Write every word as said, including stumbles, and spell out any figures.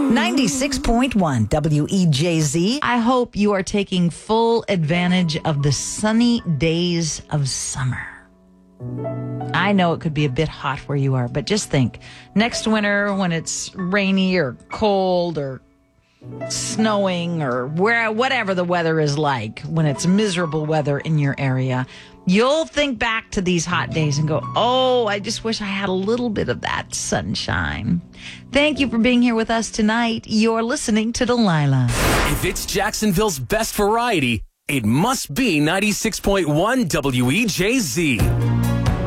ninety-six point one W E J Z. I hope you are taking full advantage of the sunny days of summer. I know it could be a bit hot where you are, but just think, next winter when it's rainy or cold or snowing or where whatever the weather is like, when it's miserable weather in your area, you'll think back to these hot days and go, oh, I just wish I had a little bit of that sunshine. Thank you for being here with us tonight. You're listening to Delilah. If it's Jacksonville's best variety, it must be ninety-six point one W E J Z.